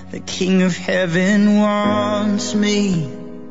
The King of Heaven wants me.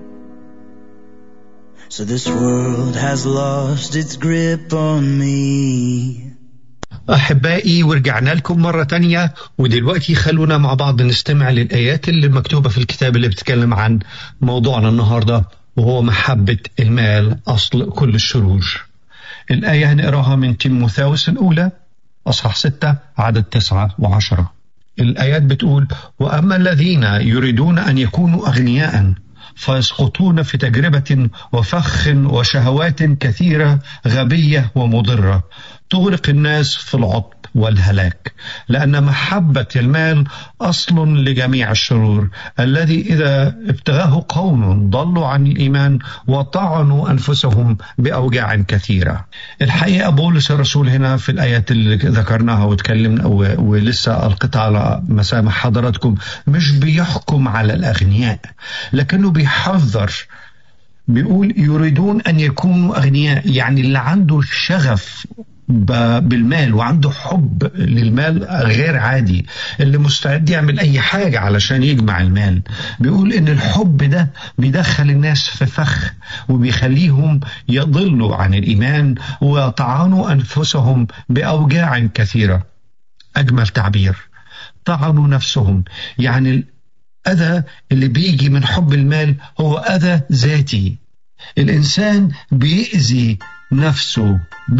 So this world has lost its grip on me. أحبائي، ورجعنا لكم مرة تانية، ودلوقتي خلونا مع بعض نستمع للآيات اللي مكتوبة في الكتاب اللي بتتكلم عن موضوعنا النهاردة، وهو محبة المال أصل كل الشرور. الآية هنقراها من تيموثاوس الأولى أصحاح 6 عدد 9 و10. الآيات بتقول: وأما الذين يريدون أن يكونوا أغنياء فيسقطون في تجربة وفخ وشهوات كثيرة غبية ومضرة تغرق الناس في العطب والهلاك، لأن محبة المال أصل لجميع الشرور، الذي إذا ابتغاه قوم ضلوا عن الإيمان وطعنوا أنفسهم بأوجاع كثيرة. الحقيقة بولس الرسول هنا في الآيات اللي ذكرناها وتكلمنا ولسه ألقيتها على مسامع حضراتكم مش بيحكم على الأغنياء، لكنه بيحذر، بيقول يريدون أن يكونوا أغنياء، يعني اللي عنده شغف بالمال وعنده حب للمال غير عادي، اللي مستعد يعمل أي حاجة علشان يجمع المال. بيقول إن الحب ده بيدخل الناس في فخ وبيخليهم يضلوا عن الإيمان ويطعنوا أنفسهم بأوجاع كثيرة. أجمل تعبير، طعنوا نفسهم، يعني الأذى اللي بيجي من حب المال هو أذى ذاتي. الإنسان بيأذي نفسه